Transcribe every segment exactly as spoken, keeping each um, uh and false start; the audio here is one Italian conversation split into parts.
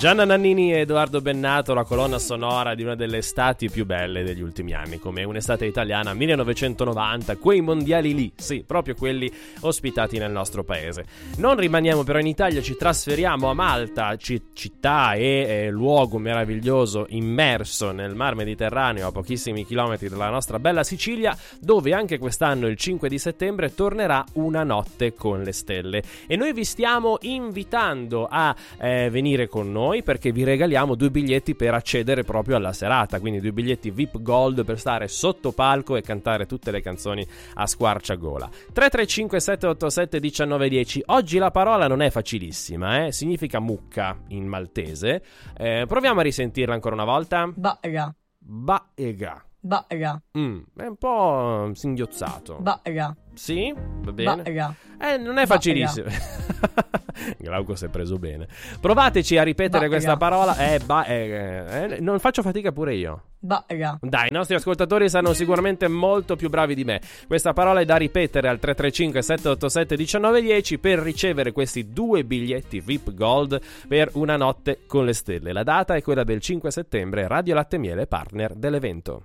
Gianna Nannini e Edoardo Bennato, la colonna sonora di una delle estati più belle degli ultimi anni, come un'estate italiana millenovecentonovanta, quei mondiali lì, sì, proprio quelli ospitati nel nostro paese. Non rimaniamo però in Italia, ci trasferiamo a Malta, c- città e eh, luogo meraviglioso immerso nel mar Mediterraneo a pochissimi chilometri dalla nostra bella Sicilia, dove anche quest'anno il cinque di settembre tornerà Una notte con le stelle. E noi vi stiamo invitando a eh, venire con noi, perché vi regaliamo due biglietti per accedere proprio alla serata, quindi due biglietti V I P Gold per stare sotto palco e cantare tutte le canzoni a squarciagola. Tre tre cinque sette otto sette uno nove uno zero. Oggi la parola non è facilissima, eh? Significa mucca in maltese. Eh, proviamo a risentirla ancora una volta. Baega. Baega. Baega. Mm, è un po' singhiozzato. Baega. Sì? Va bene? Baega. Eh, non è facilissimo. Glauco si è preso bene. Provateci a ripetere Baega. questa parola. Eh, ba- eh, eh, non faccio fatica pure io. Baega. Dai, i nostri ascoltatori saranno sicuramente molto più bravi di me. Questa parola è da ripetere al tre tre cinque sette otto sette uno nove uno zero per ricevere questi due biglietti V I P Gold per Una notte con le stelle. La data è quella del cinque settembre. Radio Latte Miele, partner dell'evento.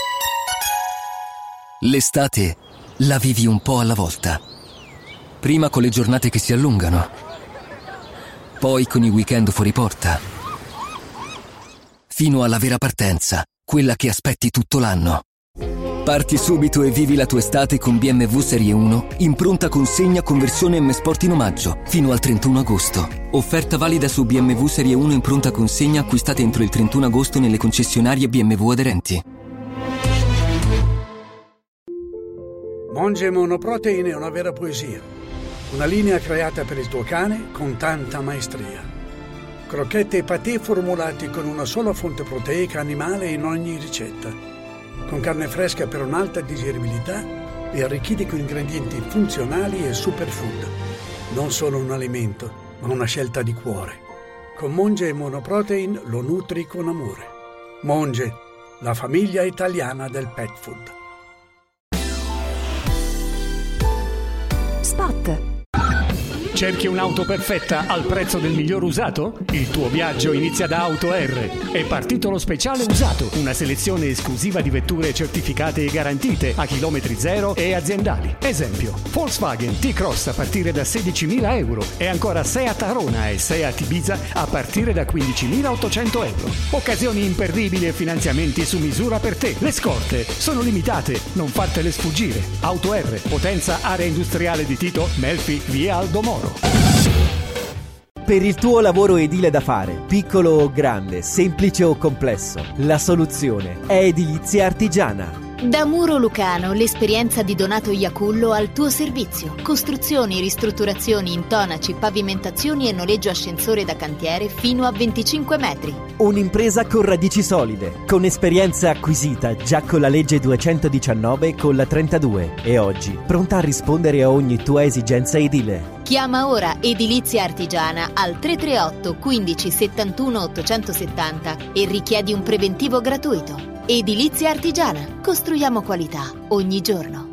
L'estate la vivi un po' alla volta. Prima con le giornate che si allungano, poi con i weekend fuori porta, fino alla vera partenza, quella che aspetti tutto l'anno. Parti subito e vivi la tua estate con B M W Serie uno in pronta consegna con versione M Sport in omaggio fino al trentuno agosto. Offerta valida su B M W Serie uno in pronta consegna acquistate entro il trentuno agosto nelle concessionarie B M W aderenti. Monge Monoprotein è una vera poesia. Una linea creata per il tuo cane con tanta maestria. Crocchette e patè formulati con una sola fonte proteica animale in ogni ricetta. Con carne fresca per un'alta digeribilità e arricchiti con ingredienti funzionali e superfood. Non solo un alimento, ma una scelta di cuore. Con Monge Monoprotein lo nutri con amore. Monge, la famiglia italiana del pet food. Spot. Cerchi un'auto perfetta al prezzo del miglior usato? Il tuo viaggio inizia da Auto R. È partito lo speciale usato, una selezione esclusiva di vetture certificate e garantite a chilometri zero e aziendali. Esempio, Volkswagen T-Cross a partire da sedicimila euro e ancora Seat Arona e Seat Ibiza a partire da quindicimilaottocento euro. Occasioni imperdibili e finanziamenti su misura per te. Le scorte sono limitate, non fartele sfuggire. Auto R, Potenza, area industriale di Tito, Melfi, via Aldo Moro. Per il tuo lavoro edile da fare, piccolo o grande, semplice o complesso, la soluzione è Edilizia Artigiana. Da Muro Lucano, l'esperienza di Donato Iacullo al tuo servizio. Costruzioni, ristrutturazioni, intonaci, pavimentazioni e noleggio ascensore da cantiere fino a venticinque metri. Un'impresa con radici solide, con esperienza acquisita già con la legge duecentodiciannove e con la trentadue e oggi pronta a rispondere a ogni tua esigenza edile. Chiama ora Edilizia Artigiana al tre tre otto quindici settantuno ottocentosettanta e richiedi un preventivo gratuito. Edilizia Artigiana. Costruiamo qualità ogni giorno.